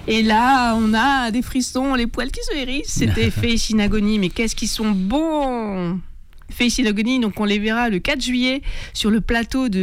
Et là, on a des frissons, les poils qui se hérissent. C'était Face in Agony, mais qu'est-ce qu'ils sont bons! Face in Agony, donc on les verra le 4 juillet sur le plateau de